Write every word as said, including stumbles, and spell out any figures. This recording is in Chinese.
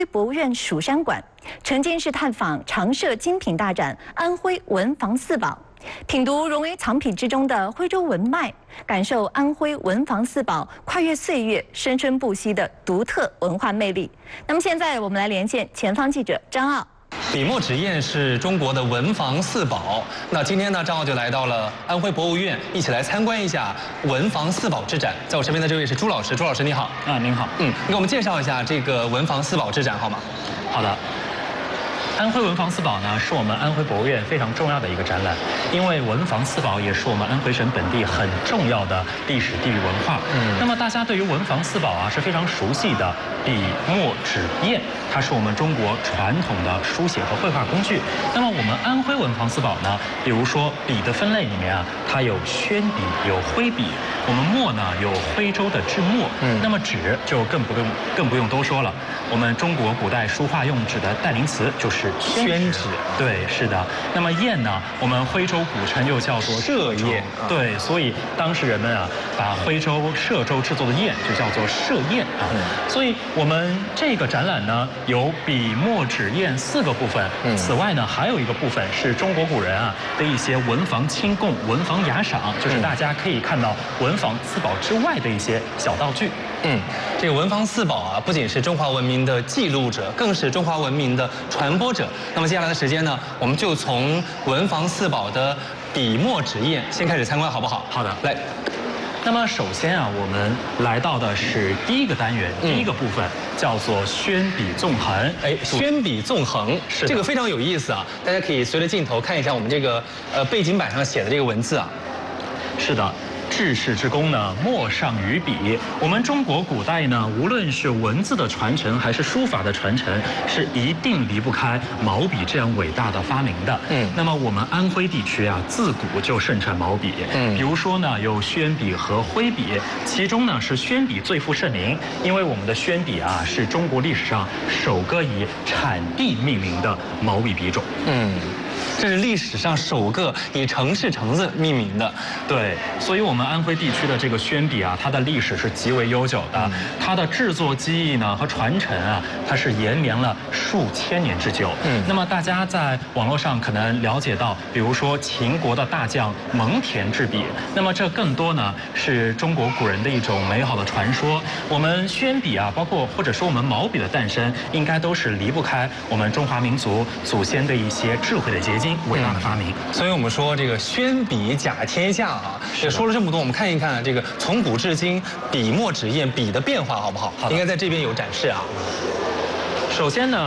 博物院蜀山馆，沉浸式探访常设精品大展安徽文房四宝，品读融为藏品之中的徽州文脉，感受安徽文房四宝跨越岁月、生生不息的独特文化魅力。那么现在我们来连线前方记者张傲。 笔墨纸砚是中国的文房四宝。那今天呢，张傲就来到了安徽博物院，一起来参观一下文房四宝之展。在我身边的这位是朱老师，朱老师你好。 啊，您好。 嗯，你给我们介绍一下这个文房四宝之展好吗？ 好的。 安徽文房四宝呢，是我们安徽博物院非常重要的一个展览，因为文房四宝也是我们安徽省本地很重要的历史地域文化。嗯，那么大家对于文房四宝啊是非常熟悉的，笔、墨、纸、砚，它是我们中国传统的书写和绘画工具。那么我们安徽文房四宝呢，比如说笔的分类里面啊，它有宣笔，有徽笔；我们墨呢有徽州的制墨。嗯，那么纸就更不用更不用多说了，我们中国古代书画用纸的代名词就是宣纸， 对，是的。那么砚呢？我们徽州古称又叫做歙砚， 对，所以当时人们啊，把徽州、歙州制作的砚就叫做歙砚啊。嗯、所以我们这个展览呢，有笔、墨、纸、砚四个部分。嗯、此外呢，还有一个部分是中国古人啊的一些文房清供、文房雅赏，就是大家可以看到文房四宝之外的一些小道具。 嗯，这个文房四宝啊，不仅是中华文明的记录者，更是中华文明的传播者。那么接下来的时间呢，我们就从文房四宝的笔、墨、纸、砚先开始参观，好不好？ 好的， 来。 那么首先啊，我们来到的是第一个单元，嗯、第一个部分叫做宣笔纵横。 哎，宣笔纵横，是这个非常有意思啊！大家可以随着镜头看一下我们这个呃背景板上写的这个文字啊。 是的。 治世之功呢，莫上于笔。我们中国古代呢，无论是文字的传承还是书法的传承，是一定离不开毛笔这样伟大的发明的。嗯，那么我们安徽地区啊，自古就盛产毛笔。嗯，比如说呢，有宣笔和徽笔，其中呢是宣笔最负盛名，因为我们的宣笔啊，是中国历史上首个以产地命名的毛笔笔种。嗯。 这是历史上首个以城市城字命名的， 对，所以我们安徽地区的这个宣笔啊，它的历史是极为悠久的，嗯、它的制作技艺呢和传承啊，它是延绵了数千年之久。嗯，那么大家在网络上可能了解到，比如说秦国的大将蒙恬制笔，那么这更多呢是中国古人的一种美好的传说。我们宣笔啊，包括或者说我们毛笔的诞生，应该都是离不开我们中华民族祖先的一些智慧的结晶。 伟大的发明， 嗯、所以我们说这个宣笔甲天下啊，也说了这么多，我们看一看这个从古至今笔墨纸砚笔的变化，好不好？好，应该在这边有展示啊。 首先呢。